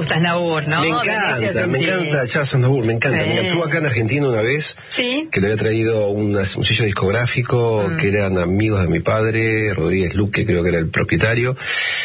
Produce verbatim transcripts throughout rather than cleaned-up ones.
gusta Aznavour, ¿no? Me encanta, me encanta Charles Aznavour, me encanta. Sí. Me estuvo acá en Argentina una vez, ¿sí? Que le había traído una, un sello discográfico, mm. que eran amigos de mi padre, Rodríguez Luque, creo que era el propietario,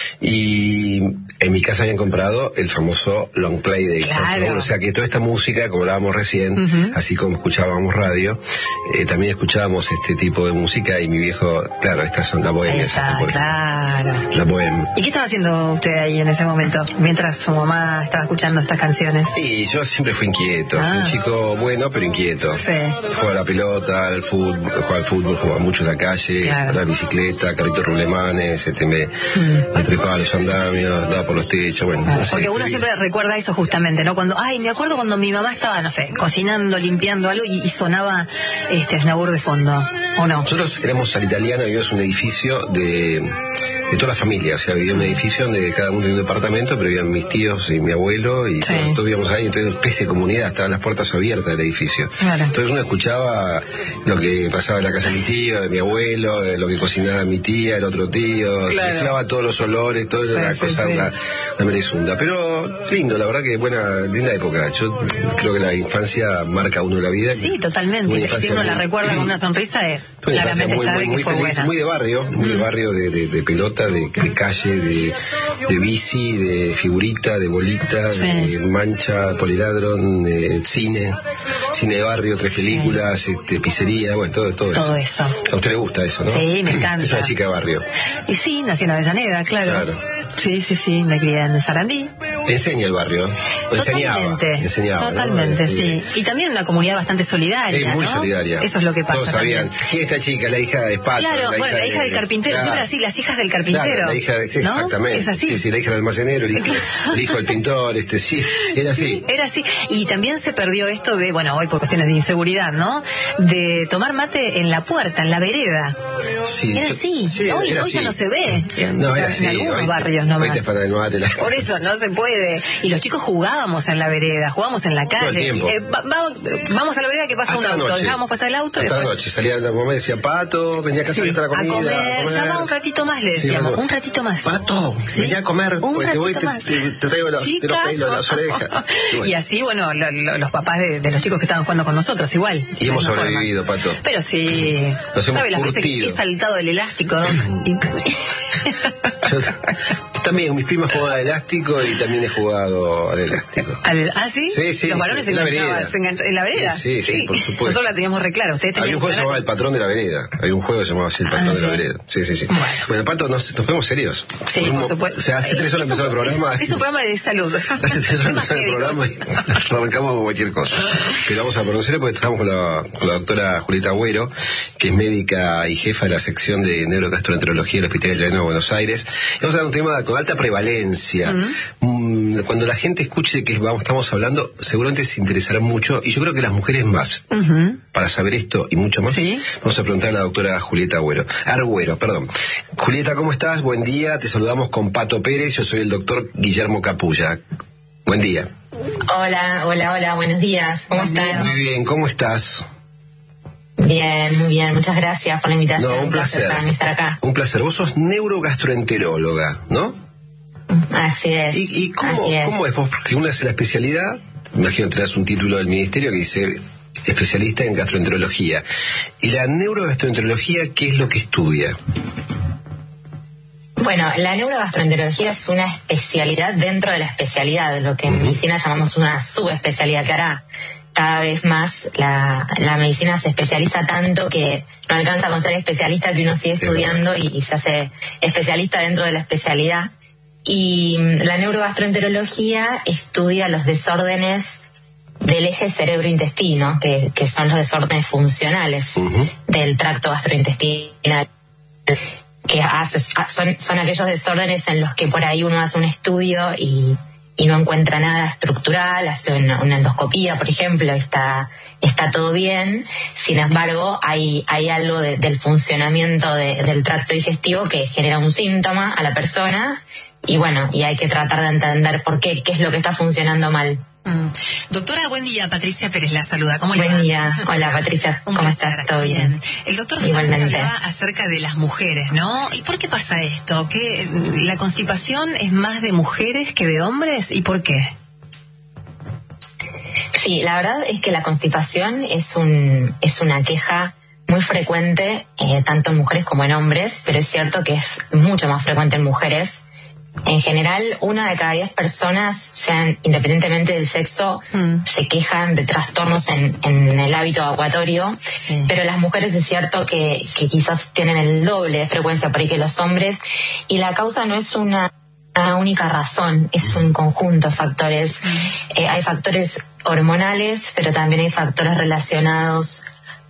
y en mi casa habían comprado el famoso long play de Charles Aznavour, o sea que toda esta música, como hablábamos recién, uh-huh. así como escuchábamos radio, eh, también escuchábamos este tipo de música, y mi viejo, claro, estas son las bohemias. Claro. La bohemia. ¿Y qué estaba haciendo usted ahí en ese momento, mientras su mamá estaba escuchando estas canciones? Sí, yo siempre fui inquieto, ah. fui un chico bueno, pero inquieto. Sí. Jugaba a la pelota, al fútbol, jugaba al fútbol, jugaba mucho en la calle, claro. a la bicicleta, carritos rublemanes, este, me, mm. me trepaba a los andamios, daba por los techos, bueno. Claro. No sé, porque uno escribí. Siempre recuerda eso justamente, ¿no? Cuando, ay, me acuerdo cuando mi mamá estaba, no sé, cocinando, limpiando algo y, y sonaba este Aznavour de fondo, ¿o no? Nosotros éramos al italiano, vivíamos en un edificio de... de toda la familia, o sea, vivía en un edificio donde cada uno tenía un departamento, pero vivían mis tíos y mi abuelo, y sí. todos, todos vivíamos ahí, entonces una especie de comunidad, estaban las puertas abiertas del edificio. Claro. Entonces uno escuchaba lo que pasaba en la casa de mi tío, de mi abuelo, de lo que cocinaba mi tía, el otro tío, claro. se mezclaba todos los olores, todo sí, era una sí, cosa, sí. Una, una merezunda. Pero lindo, la verdad que buena, linda época. Yo creo que la infancia marca a uno la vida. Sí, totalmente. Si uno muy, la recuerda con una sonrisa, de, claramente muy, está muy, de que muy fue feliz, buena. muy de barrio, muy mm. de barrio, de, de, de pelota, De, de calle, de, de bici, de figurita, de bolita, sí. de mancha, poliladron, de cine, cine de barrio, tres sí. películas, este, pizzería, bueno, todo, todo, todo eso. eso. A usted le gusta eso, ¿no? Sí, me encanta. Es una chica de barrio. Y sí, nací en Avellaneda, claro. claro. Sí, sí, sí, me crié en Sarandí. Enseña el barrio. Totalmente. Enseñaba. enseñaba Totalmente, ¿no? sí. Y también una comunidad bastante solidaria, es muy ¿no? solidaria. Eso es lo que pasa. Todos sabían. También. ¿Quién es esta chica? La hija de Pato. Claro, la bueno, hija la hija de, del carpintero, claro. siempre así, las hijas del carpintero. Claro, la hija de, ¿no? exactamente. Es así. Sí, sí, la hija del almacenero, el hijo, el hijo del pintor, este, sí, era así. Sí, era así. Y también se perdió esto de, bueno, hoy por cuestiones de inseguridad, ¿no? De tomar mate en la puerta, en la vereda. Sí, era yo, así. Sí, hoy era hoy así. ya no se ve. No, o sea, era así. En algunos hoy, barrios nomás. Hoy para el mate, la... Por eso no se puede. Y los chicos jugábamos en la vereda, jugábamos en la calle. Todo el tiempo. Eh, va, va, vamos a la vereda que pasa hasta un auto. Dejábamos pasar el auto. Hasta después... la noche. Salía la mamá y decía, Pato, venía a casa, sí, a la comida. A comer. A comer. Ya va un ratito más, le decíamos. Sí, un ratito más. Pato, ¿sí? Venía a comer. Un te voy, te, más. Te, te traigo los, te los pelos, las orejas. Y, bueno. y así, bueno, lo, lo, los papás de, de los chicos que estaban jugando con nosotros, igual. Y hemos sobrevivido, forma. Pato. Pero sí. ¿Sabes las veces que he saltado el elástico? y... Yo también, mis primas jugaban al elástico y también he jugado al elástico. ¿Al, ¿Ah, sí? Sí, sí. Los varones sí, se, en enganchaban, se enganchaban en la vereda. Sí, sí, sí, por supuesto. Nosotros la teníamos re clara. Ustedes Había un juego que se llamaba El Patrón de la Vereda. Hay un juego que se llamaba así, El Patrón ah, de ¿sí? la Vereda. Sí, sí, sí. Bueno, bueno Pato, nos, nos ponemos serios. Sí, por, por supuesto. O sea, hace tres horas empezó el programa. Es, es un programa de salud. Hace tres horas empezó el programa y arrancamos con cualquier cosa. Pero vamos a ponernos serios porque estamos con la, con la doctora Julieta Agüero, que es médica y jefa de la sección de neurogastroenterología del Hospital Italiano de Buenos Aires. Y vamos a hablar de un tema con alta prevalencia. Uh-huh. Cuando la gente escuche de qué vamos, estamos hablando, seguramente se interesará mucho, y yo creo que las mujeres más. Uh-huh. Para saber esto y mucho más, ¿sí? Vamos a preguntar a la doctora Julieta Agüero. Arguero, perdón. Julieta, ¿cómo estás? Buen día, te saludamos con Pato Pérez, yo soy el doctor Guillermo Capulla. Buen día. Hola, hola, hola, buenos días. ¿Cómo estás? Muy bien, ¿cómo estás? Bien, muy bien, muchas gracias por la invitación. No, un placer. Un placer estar acá. Un placer. Vos sos neurogastroenteróloga, ¿no? Así es. ¿Y, y cómo, así es. cómo es? Porque una es la especialidad, imagino que tenés un título del ministerio que dice especialista en gastroenterología. ¿Y la neurogastroenterología qué es lo que estudia? Bueno, la neurogastroenterología es una especialidad dentro de la especialidad, lo que en medicina llamamos una subespecialidad, que hará cada vez más la, la medicina se especializa tanto que no alcanza con ser especialista, que uno sigue estudiando y, y se hace especialista dentro de la especialidad. Y la neurogastroenterología estudia los desórdenes del eje cerebro-intestino, que, que son los desórdenes funcionales uh-huh. del tracto gastrointestinal, que hace, son, son aquellos desórdenes en los que por ahí uno hace un estudio y, y no encuentra nada estructural, hace una, una endoscopía, por ejemplo, está, está todo bien. Sin embargo, hay, hay algo de, del funcionamiento de, del tracto digestivo que genera un síntoma a la persona, y bueno, y hay que tratar de entender por qué, qué es lo que está funcionando mal. Mm. Doctora, buen día. Patricia Pérez la saluda. ¿Cómo le va? Buen día. Hola, Patricia. Un ¿Cómo placer. estás? ¿Todo bien? bien? El doctor justamente hablaba acerca de las mujeres, ¿no? ¿Y por qué pasa esto? ¿Que la constipación es más de mujeres que de hombres? ¿Y por qué? Sí, la verdad es que la constipación es un es una queja muy frecuente, eh, tanto en mujeres como en hombres, pero es cierto que es mucho más frecuente en mujeres. En general, una de cada diez personas, sean independientemente del sexo, mm. se quejan de trastornos en, en el hábito evacuatorio, sí. Pero las mujeres es cierto que, que quizás tienen el doble de frecuencia por ahí que los hombres, y la causa no es una, una única razón, es un conjunto de factores. Mm. Eh, hay factores hormonales, pero también hay factores relacionados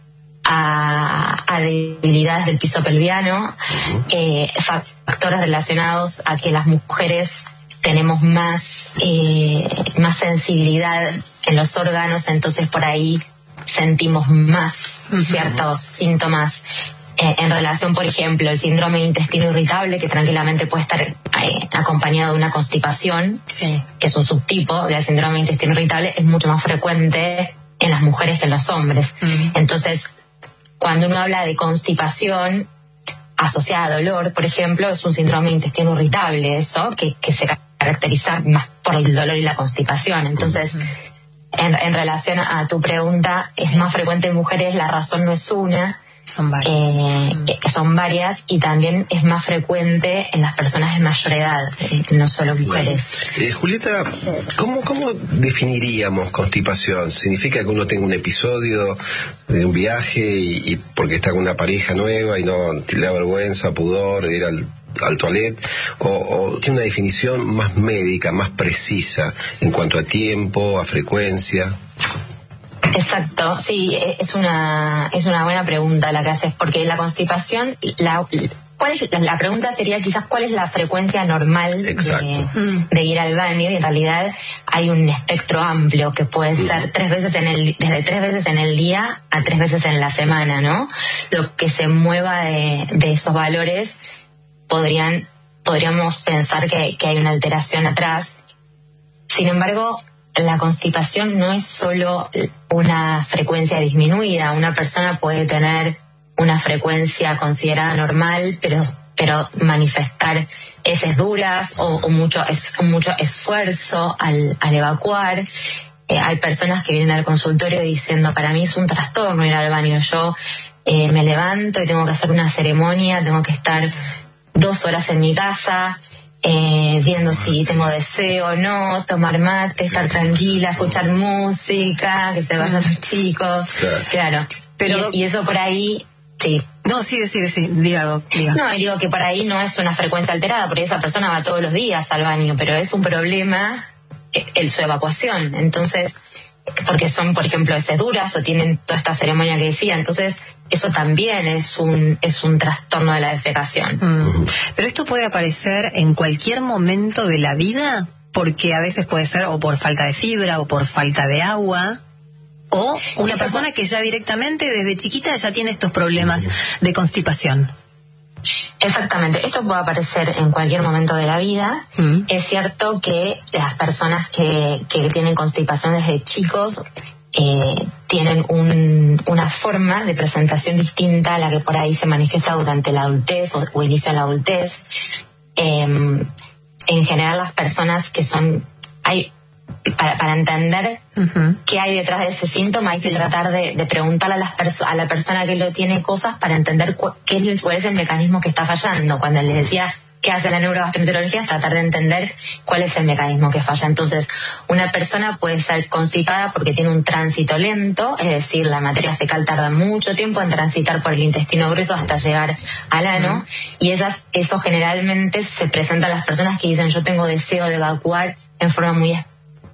A, a debilidades del piso pelviano, uh-huh. eh, factores relacionados a que las mujeres tenemos más eh, más sensibilidad en los órganos, entonces por ahí sentimos más uh-huh. ciertos síntomas eh, en relación, por ejemplo, el síndrome de intestino irritable, que tranquilamente puede estar eh, acompañado de una constipación, sí. que es un subtipo del síndrome de intestino irritable, es mucho más frecuente en las mujeres que en los hombres. Uh-huh. Entonces, cuando uno habla de constipación asociada a dolor, por ejemplo, es un síndrome de intestino irritable, eso, que, que se caracteriza más por el dolor y la constipación. Entonces, en, en relación a tu pregunta, es más frecuente en mujeres, la razón no es una, son varias. Eh, mm. Son varias, y también es más frecuente en las personas de mayor edad, eh, no solo mujeres. Eh, Julieta, ¿cómo, ¿cómo definiríamos constipación? ¿Significa que uno tenga un episodio de un viaje y, y porque está con una pareja nueva y no le da vergüenza, pudor de ir al, al toilet? O, ¿O tiene una definición más médica, más precisa en cuanto a tiempo, a frecuencia? Exacto, sí, es una es una buena pregunta la que haces, porque la constipación, la, ¿cuál es, la pregunta sería quizás cuál es la frecuencia normal de, de ir al baño, y en realidad hay un espectro amplio que puede ser tres veces en el desde tres veces en el día a tres veces en la semana, ¿no? Lo que se mueva de, de esos valores podrían podríamos pensar que, que hay una alteración atrás. Sin embargo, la constipación no es solo una frecuencia disminuida. Una persona puede tener una frecuencia considerada normal, pero pero manifestar heces duras o, o mucho es, mucho esfuerzo al, al evacuar. Eh, hay personas que vienen al consultorio diciendo, para mí es un trastorno ir al baño. Yo eh, me levanto y tengo que hacer una ceremonia, tengo que estar dos horas en mi casa, Eh, viendo si tengo deseo o no, tomar mate, estar tranquila, escuchar música, que se vayan los chicos, claro, claro. Pero, y, y eso por ahí, sí. No, sí, sí, sí, diga, diga. No, digo que por ahí no es una frecuencia alterada, porque esa persona va todos los días al baño, pero es un problema el su evacuación. Entonces, porque son, por ejemplo, heces duras o tienen toda esta ceremonia que decía, entonces eso también es un es un trastorno de la defecación. Mm. Pero esto puede aparecer en cualquier momento de la vida, porque a veces puede ser o por falta de fibra o por falta de agua, o una esto persona que ya directamente desde chiquita ya tiene estos problemas de constipación. Exactamente, esto puede aparecer en cualquier momento de la vida. Mm. Es cierto que las personas que, que tienen constipación desde chicos eh, tienen un, una forma de presentación distinta a la que por ahí se manifiesta durante la adultez o, o inicio en la adultez. Eh, en general, las personas que son... hay Para, para entender uh-huh. qué hay detrás de ese síntoma, hay sí. que tratar de, de preguntarle a, las perso- a la persona que lo tiene cosas para entender cu- qué es, cuál es el mecanismo que está fallando. Cuando les decía qué hace la neurogastroenterología, es tratar de entender cuál es el mecanismo que falla. Entonces, una persona puede ser constipada porque tiene un tránsito lento, es decir, la materia fecal tarda mucho tiempo en transitar por el intestino grueso hasta llegar al ano, uh-huh. y esas, eso generalmente se presenta a las personas que dicen yo tengo deseo de evacuar en forma muy específica.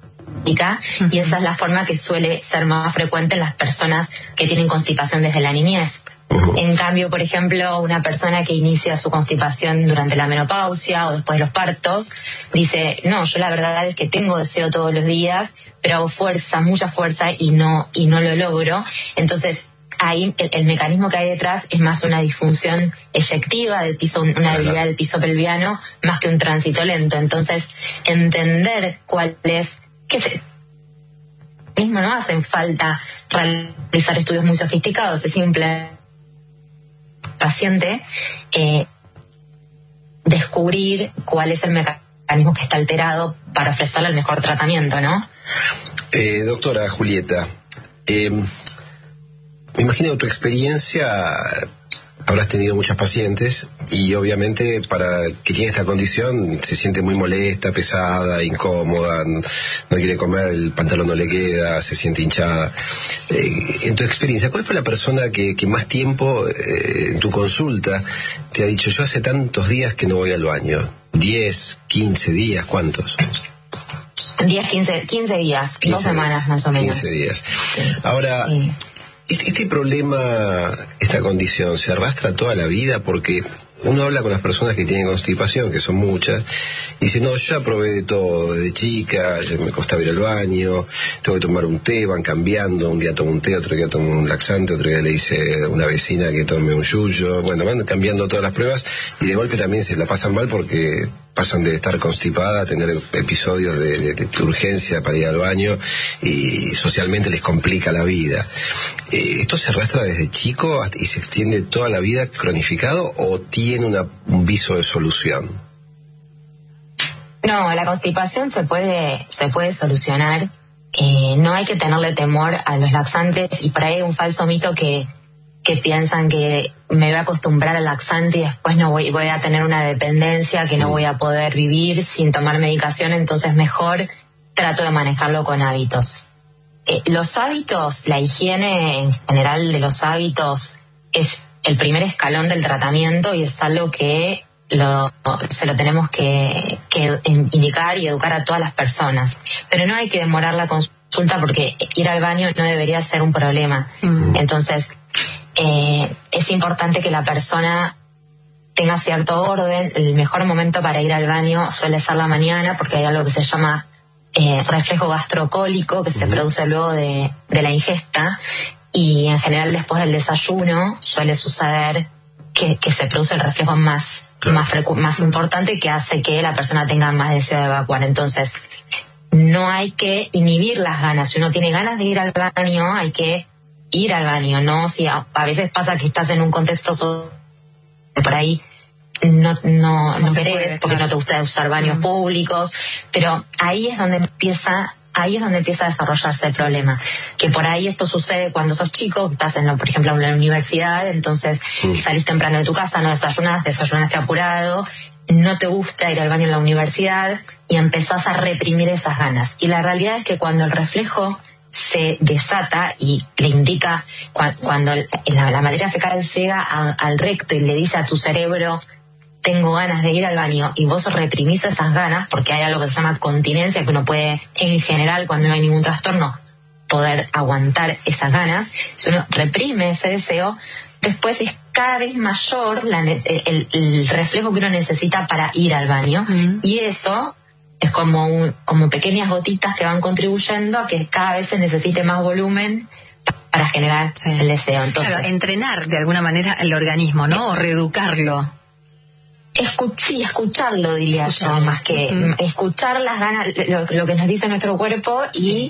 Y esa es la forma que suele ser más frecuente en las personas que tienen constipación desde la niñez. En cambio, por ejemplo, una persona que inicia su constipación durante la menopausia o después de los partos, dice, no, yo la verdad es que tengo deseo todos los días, pero hago fuerza, mucha fuerza y no, y no lo logro. Entonces, ahí el, el mecanismo que hay detrás es más una disfunción eyectiva del piso, una debilidad del piso pelviano, más que un tránsito lento. Entonces, entender cuál es, qué se, organismo no hacen falta realizar estudios muy sofisticados, es simple paciente eh, descubrir cuál es el mecanismo que está alterado para ofrecerle el mejor tratamiento, ¿no? Eh, doctora Julieta, eh, me imagino tu experiencia, habrás tenido muchas pacientes y obviamente para que tiene esta condición se siente muy molesta, pesada, incómoda, no quiere comer, el pantalón no le queda, se siente hinchada. Eh, en tu experiencia, ¿cuál fue la persona que, que más tiempo eh, en tu consulta te ha dicho, yo hace tantos días que no voy al baño? ¿diez, quince días? ¿Cuántos? diez, quince, quince días, dos semanas más o menos. quince días. Ahora... Sí. Este, este problema, esta condición, ¿se arrastra toda la vida? Porque uno habla con las personas que tienen constipación, que son muchas, y dice, no, yo ya probé de todo, desde chica, ya me costaba ir al baño, tengo que tomar un té, van cambiando, un día tomo un té, otro día tomo un laxante, otro día le dice a una vecina que tome un yuyo, bueno, van cambiando todas las pruebas, y de golpe también se la pasan mal porque pasan de estar constipada a tener episodios de, de, de urgencia para ir al baño y socialmente les complica la vida. Eh, ¿Esto se arrastra desde chico y se extiende toda la vida cronificado o tiene una, un viso de solución? No, la constipación se puede, se puede solucionar. Eh, no hay que tenerle temor a los laxantes y por ahí hay un falso mito que que piensan que me voy a acostumbrar al laxante y después no voy, voy a tener una dependencia, que no voy a poder vivir sin tomar medicación, entonces mejor trato de manejarlo con hábitos. Eh, los hábitos, la higiene en general de los hábitos es el primer escalón del tratamiento y es algo que lo, se lo tenemos que, que indicar y educar a todas las personas. Pero no hay que demorar la consulta porque ir al baño no debería ser un problema. Mm. Entonces, Eh, es importante que la persona tenga cierto orden. El mejor momento para ir al baño suele ser la mañana porque hay algo que se llama eh, reflejo gastrocólico que se produce luego de, de la ingesta y en general después del desayuno suele suceder que, que se produce el reflejo más, claro. más, frecu- más importante que hace que la persona tenga más deseo de evacuar. Entonces no hay que inhibir las ganas. Si uno tiene ganas de ir al baño hay que ir al baño, ¿no? Si a, a veces pasa que estás en un contexto so- por ahí no no, no, no querés puede, porque claro. no te gusta usar baños mm. públicos, pero ahí es donde empieza ahí es donde empieza a desarrollarse el problema, que por ahí esto sucede cuando sos chico, estás en, por ejemplo en la universidad, entonces mm. salís temprano de tu casa, no desayunás, desayunaste apurado, no te gusta ir al baño en la universidad y empezás a reprimir esas ganas. Y la realidad es que cuando el reflejo se desata y le indica cu- cuando la, la materia fecal llega a, al recto y le dice a tu cerebro tengo ganas de ir al baño y vos reprimís esas ganas porque hay algo que se llama continencia que uno puede en general cuando no hay ningún trastorno poder aguantar esas ganas. Si uno reprime ese deseo después es cada vez mayor la, el, el reflejo que uno necesita para ir al baño uh-huh. y eso es como un, como pequeñas gotitas que van contribuyendo a que cada vez se necesite más volumen para generar sí. el deseo. Entonces, claro, entrenar de alguna manera el organismo, ¿no? O reeducarlo. Escu- sí, escucharlo, diría escucharlo. yo, más que mm. escuchar las ganas, lo, lo que nos dice nuestro cuerpo y sí.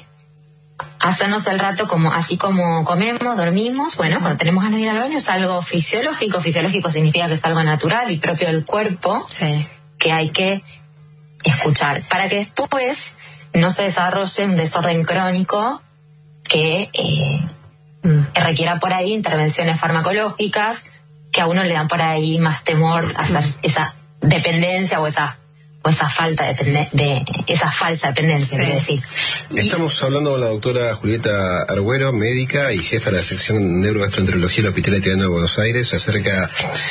hacernos el rato como así como comemos, dormimos. Bueno, cuando tenemos ganas de ir al baño es algo fisiológico. Fisiológico significa que es algo natural y propio del cuerpo sí. que hay que escuchar, para que después no se desarrolle un desorden crónico que, eh, que requiera por ahí intervenciones farmacológicas que a uno le dan por ahí más temor a hacer esa dependencia o esa o esa falta de, depende- de esa falsa dependencia, sí. quiero decir. Estamos hablando con la doctora Julieta Argüero, médica y jefa de la sección de neurogastroenterología del Hospital Italiano de Buenos Aires, acerca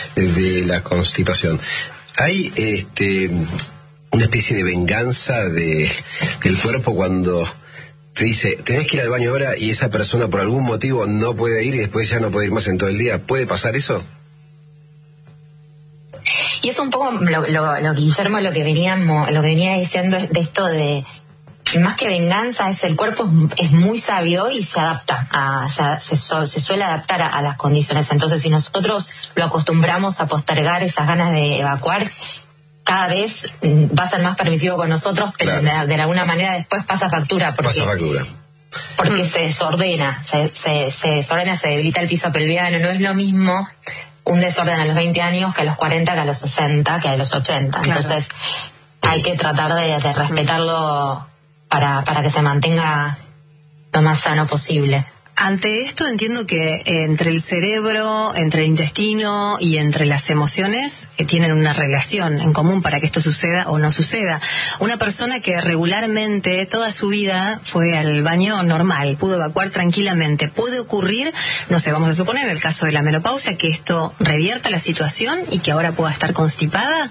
de la constipación. Hay este una especie de venganza de, del cuerpo cuando te dice, tenés que ir al baño ahora y esa persona por algún motivo no puede ir y después ya no puede ir más en todo el día. ¿Puede pasar eso? Y es un poco lo, lo, lo que Guillermo lo que veníamos, lo que venía diciendo es de esto de más que venganza, es el cuerpo es muy sabio y se adapta a, se, se, se suele adaptar a, a las condiciones. Entonces si nosotros lo acostumbramos a postergar esas ganas de evacuar, cada vez va a ser más permisivo con nosotros, pero claro. de, de alguna manera después pasa factura. Porque pasa factura. porque Mm. se desordena, se, se, se desordena, se debilita el piso pelviano. No es lo mismo un desorden a los veinte años que a los cuarenta, que a los sesenta, que a los ochenta. Claro. Entonces hay que tratar de, de respetarlo para, para que se mantenga lo más sano posible. Ante esto entiendo que eh, entre el cerebro, entre el intestino y entre las emociones eh, tienen una relación en común para que esto suceda o no suceda. Una persona que regularmente toda su vida fue al baño normal, pudo evacuar tranquilamente, puede ocurrir, no sé, vamos a suponer en el caso de la menopausia, que esto revierta la situación y que ahora pueda estar constipada.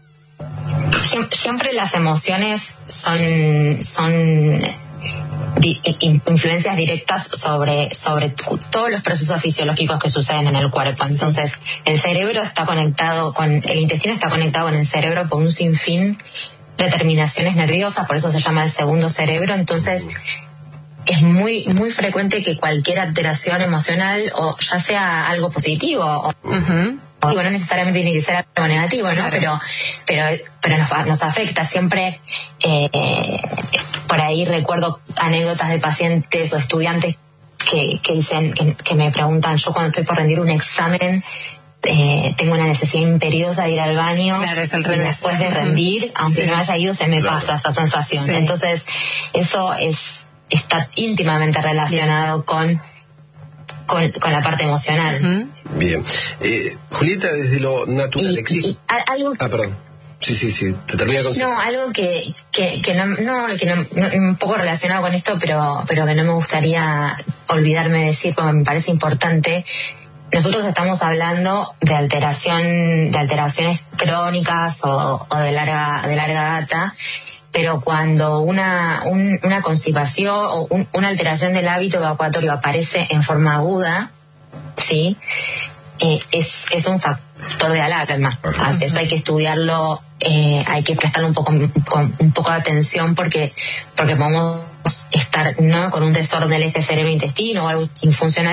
Siempre, siempre las emociones son, son di, influencias directas sobre, sobre todos los procesos fisiológicos que suceden en el cuerpo. Entonces, el cerebro está conectado con, el intestino está conectado con el cerebro por un sinfín de terminaciones nerviosas, por eso se llama el segundo cerebro. Entonces, es muy, muy frecuente que cualquier alteración emocional, o ya sea algo positivo, o, Uh-huh. Digo, no necesariamente tiene que ser algo negativo, ¿no? Claro. Pero, pero, pero nos, nos afecta siempre. Eh, por ahí recuerdo anécdotas de pacientes o estudiantes que, que dicen, que, que me preguntan, yo cuando estoy por rendir un examen, eh, tengo una necesidad imperiosa de ir al baño. Claro, es al y revés. después de rendir, aunque Sí. no haya ido, se me Claro. pasa esa sensación. Sí. Entonces, eso es está íntimamente relacionado con, con, con la parte emocional. Uh-huh. Bien. Eh, Julieta, desde lo natural Y, existe... y a- algo Ah, perdón. Sí, sí, sí. Te termina con... No, algo que, que, que no, no, que no, no- un poco relacionado con esto, pero, pero que no me gustaría olvidarme de decir porque me parece importante. Nosotros estamos hablando de alteración, de alteraciones crónicas o, o de larga, de larga data, pero cuando una, un- una constipación o un- una alteración del hábito evacuatorio aparece en forma aguda, ¿sí? Eh, es, es un factor de alarma. Así eso hay que estudiarlo, eh, hay que prestarle un poco, con un poco de atención porque, porque podemos estar, ¿no?, con un desorden del eje cerebro-intestino o algo infuncional